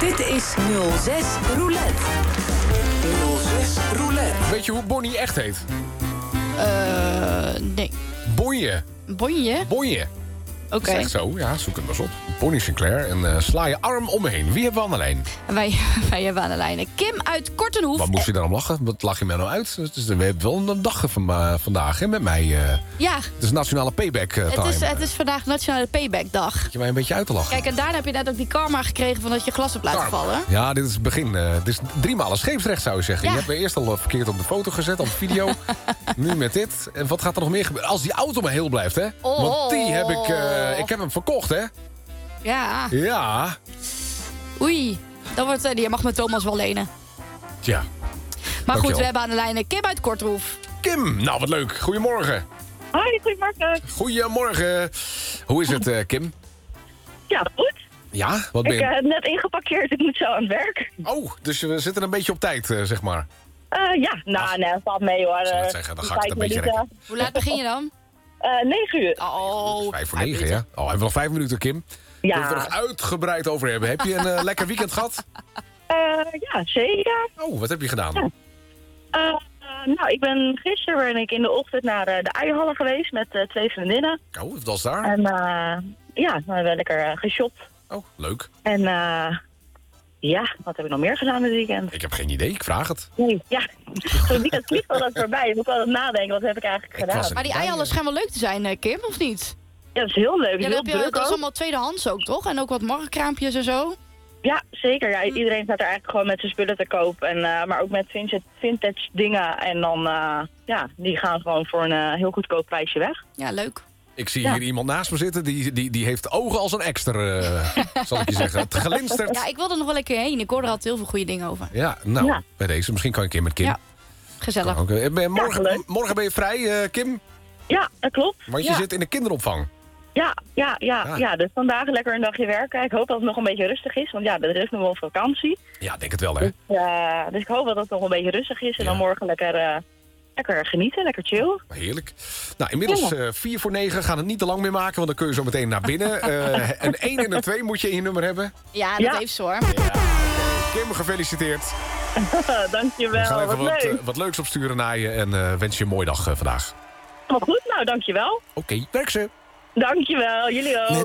Dit is 06 Roulette. 06 Roulette. Weet je hoe Bonnie echt heet? Nee. Bonje. Bonje? Bonje. Oké. Dat is echt zo, ja, zoek het maar eens op. Bonnie Sinclair en sla je arm om me heen. Wie hebben we aan de lijn? Wij hebben aan de lijn Kim uit Kortenhoef. Wat moest je daarom lachen? Wat lach je mij nou uit? Dus we hebben wel een dag vandaag hè, met mij. Ja, Het is Nationale Payback time. het is vandaag Nationale Payback-dag. Je mij een beetje uit te lachen. Kijk, en daarna heb je net ook die karma gekregen van dat je glas hebt laten vallen. Ja, dit is het begin. Dit is 3 malen scheepsrecht, zou je zeggen. Ja. Je hebt me eerst al verkeerd op de foto gezet, op de video. Nu met dit. En wat gaat er nog meer gebeuren? Als die auto maar heel blijft, hè? Want die heb ik heb hem verkocht, hè? Ja. Ja. Oei. Dan wordt, die mag me Thomas wel lenen. Tja. Maar Dankjewel. goed, we hebben aan de lijn Kim uit Kortenhoef. Kim, nou wat leuk. Goedemorgen. Hoi, goedemorgen. Goedemorgen. Hoe is het, Kim? Ja, goed. Ja, wat ben Ik je? heb net ingeparkeerd, ik moet zo aan het werk. Oh, dus we zitten een beetje op tijd, zeg maar. Ja, nou, nee, dat valt mee hoor. Ik zou het zeggen, dan ga ik het een beetje rekken. Hoe laat begin je dan? 9 uur. Oh, 5:45, ja. Oh, hebben we nog 5 minuten, Kim? Ja. Kunnen we het er nog uitgebreid over hebben. Heb je een lekker weekend gehad? Ja, zeker. Oh, wat heb je gedaan? Nou, gisteren ben ik in de ochtend naar de eierhallen geweest met 2 vriendinnen. Oh, wat was daar? En ja, we hebben lekker geshopt. Oh, leuk. En ja, wat heb ik nog meer gedaan dit weekend? Ik heb geen idee, ik vraag het. Nee, ja, zo'n weekend vliegt wel dat voorbij. Ik moet wel eens nadenken, wat heb ik eigenlijk Ik gedaan? was er- maar die eierhallen schijnen wel leuk te zijn, Kim, of niet? Ja, dat is heel leuk. Ja, heel dan heb je, druk dat is ook. allemaal tweedehands ook, toch? En ook wat marktkraampjes en zo. Ja, zeker. Ja, iedereen staat er eigenlijk gewoon met zijn spullen te koop. En, maar ook met vintage dingen. En dan, ja, die gaan gewoon voor een heel goedkoop prijsje weg. Ja, leuk. Ik zie hier iemand naast me zitten, die heeft ogen als een ekster, zal ik je zeggen. Het glinstert. Ja, ik wil er nog wel een keer heen. Ik hoor er altijd heel veel goede dingen over. Ja, nou, Ja. bij deze. Misschien kan je een keer met Kim. Ja, gezellig. Oké. Ja, leuk. Morgen ben je vrij, Kim? Ja, dat klopt. Want je ja. zit in de kinderopvang. Ja, dus vandaag lekker een dagje werken. Ik hoop dat het nog een beetje rustig is, want ja, er is nog wel vakantie. Ja, denk het wel, hè? Dus ik hoop dat het nog een beetje rustig is. En Ja. dan morgen lekker genieten, lekker chill. Heerlijk. Nou, inmiddels 8:45. Gaan het niet te lang meer maken, want dan kun je zo meteen naar binnen. Een 1 en een 2 moet je in je nummer hebben. Ja, dat Ja. heeft ze hoor. Ja, Kim, gefeliciteerd. We Dankjewel, gaan even wat leuk. wat leuks opsturen naar je en wens je een mooie dag vandaag. Maar goed, nou dankjewel. Oké, werk ze. Dankjewel, jullie ook.